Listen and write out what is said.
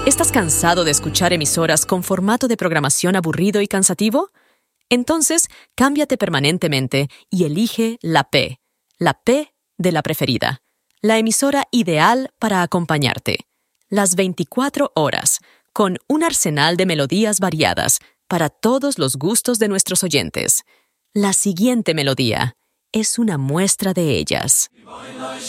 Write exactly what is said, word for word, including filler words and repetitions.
¿Estás cansado de escuchar emisoras con formato de programación aburrido y cansativo? Entonces, cámbiate permanentemente y elige la P. La P de la preferida. La emisora ideal para acompañarte. Las veinticuatro horas, con un arsenal de melodías variadas para todos los gustos de nuestros oyentes. La siguiente melodía es una muestra de ellas.